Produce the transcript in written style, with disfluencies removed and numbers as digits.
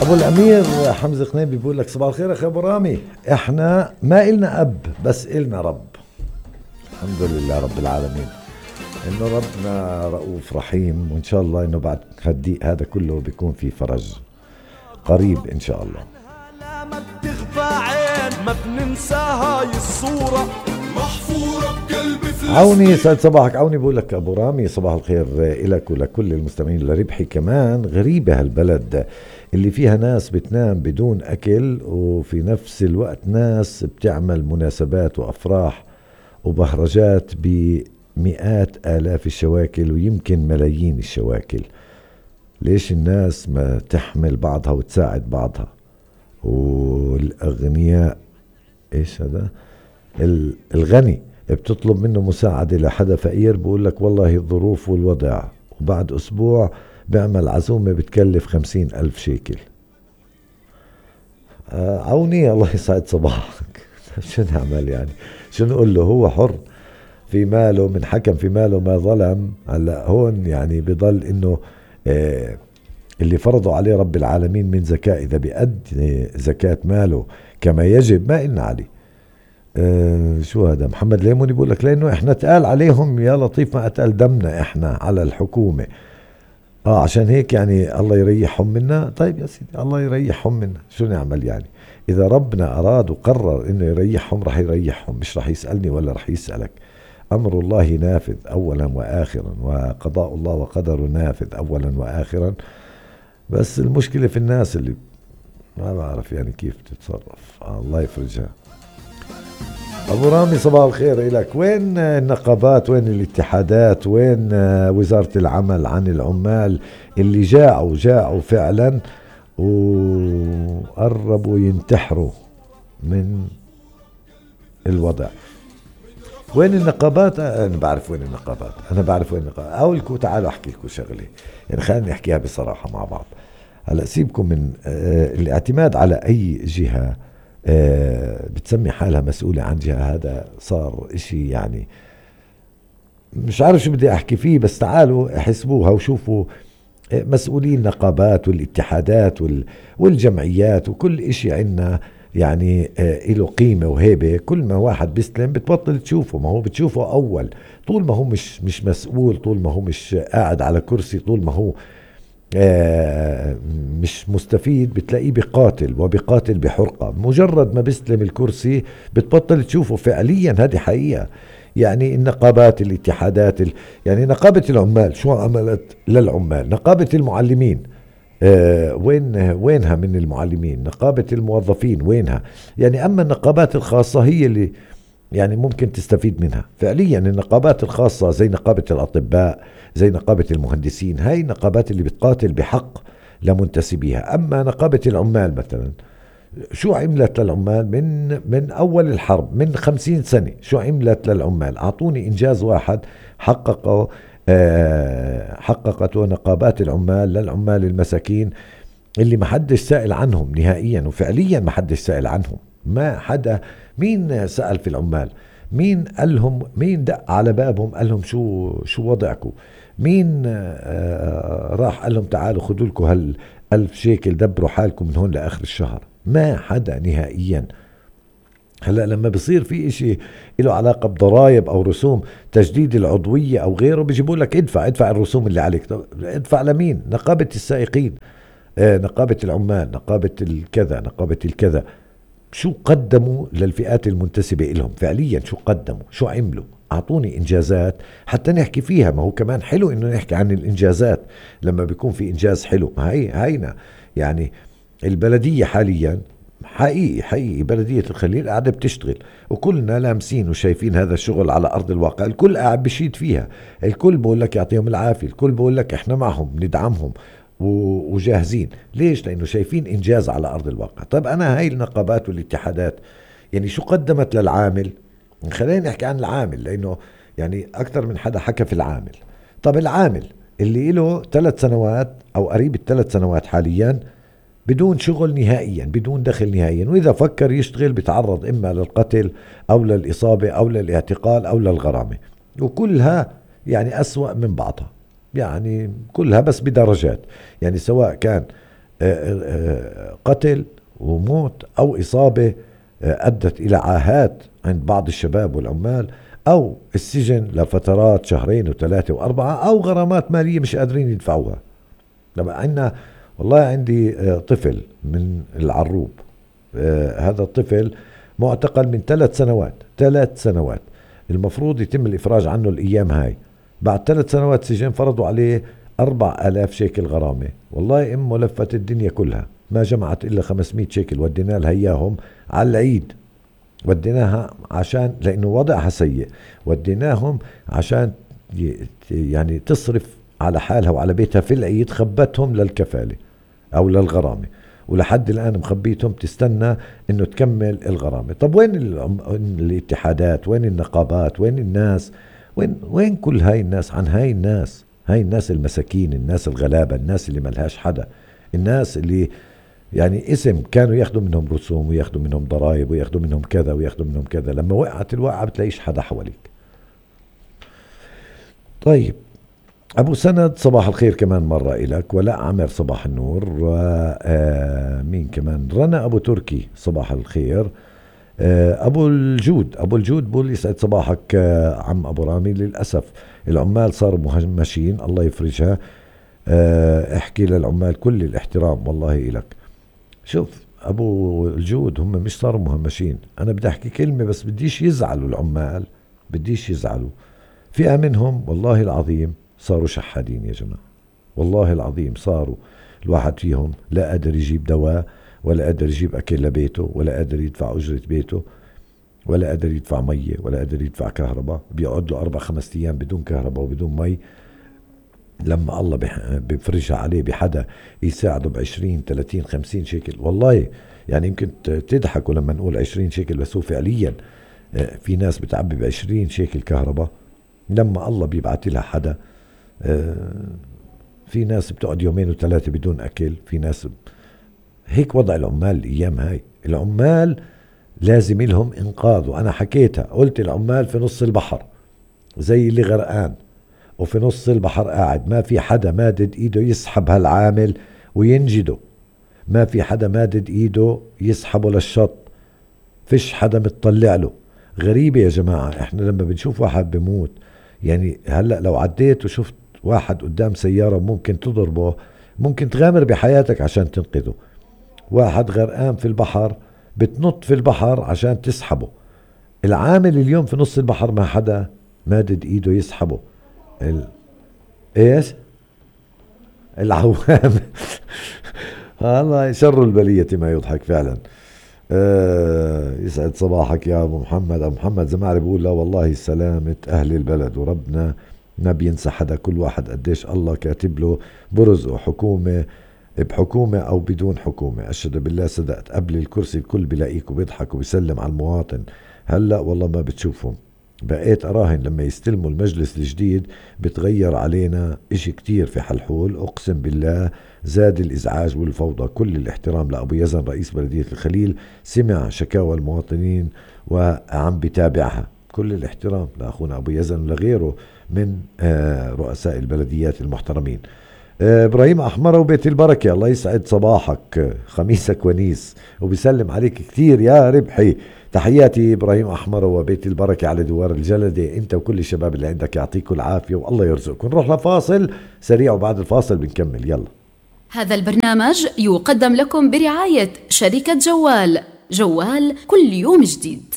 ابو الامير حمزه قنيبي بيقول لك صباح الخير اخي ابو رامي، احنا ما إلنا اب بس إلنا رب. الحمد لله رب العالمين انه ربنا رؤوف رحيم، وان شاء الله انه بعد هالضيق هذا كله بيكون في فرج قريب ان شاء الله. لا ما بتخفى عين، ما بننسى هاي الصورة محفورة بقلب فلسطين. عوني سعد صباحك. عوني بقول لك ابو رامي صباح الخير لك ولكل المستمعين لربحي. كمان غريبة هالبلد اللي فيها ناس بتنام بدون اكل، وفي نفس الوقت ناس بتعمل مناسبات وافراح وبهرجات بمئات آلاف الشواكل ويمكن ملايين الشواكل. ليش الناس ما تحمل بعضها وتساعد بعضها؟ والأغنياء إيش هذا؟ الغني بتطلب منه مساعدة لحدا فقير، بقول لك والله الظروف والوضع، وبعد أسبوع بيعمل عزومة بتكلف 50,000 شيكل. عوني الله يسعد صباحك. شو نعمل يعني؟ شو نقول له؟ هو حر في ماله، من حكم في ماله ما ظلم. هلا هون يعني بضل انه اللي فرضوا عليه رب العالمين من زكاة، اذا بيأدي زكاة ماله كما يجب ما إلنا عليه. شو هذا؟ محمد ليموني بيقول لك لانه احنا تقال عليهم يا لطيف ما اتقل دمنا احنا على الحكومة، عشان هيك يعني الله يريحهم منا. طيب يا سيدي الله يريحهم منا، شو نعمل يعني؟ إذا ربنا أراد وقرر إنه يريحهم رح يريحهم، مش رح يسألني ولا رح يسألك. أمر الله نافذ أولا وآخرا، وقضاء الله وقدره نافذ أولا وآخرا. بس المشكلة في الناس اللي ما بعرف يعني كيف تتصرف. الله يفرجها. أبو رامي صباح الخير إلك. وين النقابات؟ وين الاتحادات؟ وين وزارة العمل عن العمال اللي جاعوا فعلا وقربوا ينتحروا من الوضع؟ وين النقابات؟ أنا بعرف وين النقابات، أنا بعرف وين النقابات. أقولكم تعالوا أحكي لكم شغلة، يعني خلينا نحكيها بصراحة مع بعض. هلأ سيبكم من الاعتماد على أي جهة بتسمي حالها مسؤولة عن جهة. هذا صار إشي يعني مش عارف شو بدي أحكي فيه، بس تعالوا حسبوها وشوفوا مسؤولين النقابات والاتحادات والجمعيات وكل إشي عنا يعني له قيمة وهيبة. كل ما واحد بيستلم بتبطل تشوفه، ما هو بتشوفه أول. طول ما هو مش مسؤول، طول ما هو مش قاعد على كرسي، طول ما هو مش مستفيد، بتلاقيه بقاتل، وبقاتل بحرقة. مجرد ما بيستلم الكرسي بتبطل تشوفه فعليا. هذه حقيقة. يعني النقابات الاتحادات يعني نقابة العمال شو عملت للعمال؟ نقابة المعلمين وينها من المعلمين؟ نقابة الموظفين وينها؟ يعني أما النقابات الخاصة هي اللي يعني ممكن تستفيد منها فعليا. النقابات الخاصة زي نقابة الأطباء، زي نقابة المهندسين، هاي النقابات اللي بتقاتل بحق لمنتسبيها. أما نقابة العمال مثلا شو عملت للعمال من أول الحرب من 50 سنة؟ شو عملت للعمال؟ أعطوني إنجاز واحد حققته نقابات العمال للعمال المساكين اللي ما حدش سائل عنهم نهائيا، وفعليا ما حدش سائل عنهم. ما حدا. مين سأل في العمال؟ مين قال لهم؟ مين دق على بابهم قال لهم شو وضعكم؟ مين راح قال لهم تعالوا خدوا لكم 1000 شيكل دبروا حالكم من هون لآخر الشهر؟ ما حدا نهائيا. هلأ لما بصير في اشي له علاقة بضرائب او رسوم تجديد العضوية او غيره، بيجيبوا لك ادفع الرسوم اللي عليك. ادفع لمين؟ نقابة السائقين، نقابة العمال، نقابة الكذا، نقابة الكذا. شو قدموا للفئات المنتسبة إلهم فعليا؟ شو قدموا؟ شو عملوا؟ أعطوني إنجازات حتى نحكي فيها. ما هو كمان حلو إنه نحكي عن الإنجازات لما بيكون في إنجاز حلو. هينا يعني البلدية حاليا حقيقي بلدية الخليل قاعدة بتشتغل، وكلنا لامسين وشايفين هذا الشغل على أرض الواقع. الكل قاعد بشيد فيها، الكل بقول لك يعطيهم العافية، الكل بقول لك إحنا معهم ندعمهم وجاهزين. ليش؟ لأنه شايفين إنجاز على أرض الواقع. طيب أنا هاي النقابات والاتحادات يعني شو قدمت للعامل؟ خلينا نحكي عن العامل، لأنه يعني أكثر من حدا حكى في العامل. طب العامل اللي له 3 سنوات أو قريب ال3 سنوات حاليا بدون شغل نهائيا، بدون دخل نهائيا، وإذا فكر يشتغل بيتعرض إما للقتل أو للإصابة أو للاعتقال أو للغرامة، وكلها يعني أسوأ من بعضها. يعني كلها بس بدرجات. يعني سواء كان قتل وموت أو إصابة أدت إلى عاهات عند بعض الشباب والعمال، أو السجن لفترات 2 و3 و4، أو غرامات مالية مش قادرين يدفعوها. لما عندنا والله عندي طفل من العروب، هذا الطفل معتقل من 3 سنوات، المفروض يتم الإفراج عنه الأيام هاي. بعد 3 سنوات سجن فرضوا عليه 4000 شيكل غرامة. والله أمه لفت الدنيا كلها ما جمعت إلا 500 شيكل، ودينا لها إياهم على العيد، وديناها عشان لأنه وضعها سيء، وديناهم عشان يعني تصرف على حالها وعلى بيتها في العيد، خبتهم للكفالة أو للغرامة، ولحد الآن مخبيتهم تستنى إنه تكمل الغرامة. طب وين الاتحادات؟ وين النقابات؟ وين الناس؟ وين كل هاي الناس عن هاي الناس؟ هاي الناس المساكين، الناس الغلابة، الناس اللي ملهاش حدا، الناس اللي يعني اسم كانوا ياخدوا منهم رسوم وياخدوا منهم ضرائب وياخدوا منهم كذا وياخدوا منهم كذا، لما وقعت الوقعة بتلاقيش حدا حواليك. طيب أبو سند صباح الخير كمان مرة إلك، ولا عمر صباح النور، ومين كمان، رنا أبو تركي صباح الخير، أبو الجود بقول يسعد صباحك عم أبو رامي. للأسف العمال صاروا مهمشين، الله يفرجها، احكي للعمال كل الاحترام والله إلك. شوف أبو الجود، هم مش صاروا مهمشين، أنا بدي أحكي كلمة بس بديش يزعلوا العمال، بديش يزعلوا. فئة منهم والله العظيم صاروا شحادين يا جماعة، والله العظيم صاروا الواحد فيهم لا قادر يجيب دواء، ولا قادر يجيب أكل لبيته، ولا قادر يدفع أجرة بيته، ولا قادر يدفع مية، ولا قادر يدفع كهرباء. بيقعد له 4-5 أيام بدون كهرباء وبدون مي، لما الله بفرجها عليه بحدا يساعده ب20-30-50 شيكل. والله يعني يمكن تضحكوا لما نقول 20 شيكل، بس هو فعليا في ناس بتعبي ب20 شيكل كهرباء لما الله بيبعت لها حدا. في ناس بتقعد 2 و3 بدون أكل، في ناس هيك وضع العمال الأيام هاي. العمال لازم لهم إنقاذ، وأنا حكيتها قلت العمال في نص البحر زي اللي غرقان، وفي نص البحر قاعد، ما في حدا مادد إيده يسحب هالعامل وينجده، ما في حدا مادد إيده يسحبه للشط، فيش حدا متطلع له. غريبة يا جماعة، احنا لما بنشوف واحد بموت، يعني هلأ لو عديت وشفت واحد قدام سيارة ممكن تضربه، ممكن تغامر بحياتك عشان تنقذه. واحد غرقان في البحر بتنط في البحر عشان تسحبه. العامل اليوم في نص البحر ما حدا مادد ايده يسحبه. ايش العوام الله شر البلية ما يضحك فعلا. يسعد صباحك يا أبو محمد. أبو محمد زماري بيقول لا والله سلامة أهل البلد، وربنا ما بينسى حدا، كل واحد قديش الله كاتب له برزقه، حكومة بحكومة أو بدون حكومة. أشهد بالله صدقت، قبل الكرسي الكل بلاقيك وبيضحك وبيسلم على المواطن، هلأ والله ما بتشوفهم. بقيت أراهن لما يستلموا المجلس الجديد بتغير علينا إشي كتير في حلحول، أقسم بالله زاد الإزعاج والفوضى. كل الاحترام لأبو يزن رئيس بلدية الخليل، سمع شكاوى المواطنين وعم بتابعها. كل الاحترام لأخونا أبو يزن ولغيره من رؤساء البلديات المحترمين. إبراهيم أحمر وبيت البركة، الله يسعد صباحك، خميسك ونيس، وبيسلم عليك كتير يا ربحي. تحياتي إبراهيم أحمر وبيت البركة على دوار الجلدة، أنت وكل الشباب اللي عندك يعطيكم العافية والله يرزقكم. نروح لفاصل سريع وبعد الفاصل بنكمل، يلا. هذا البرنامج يقدم لكم برعاية شركة جوال كل يوم جديد.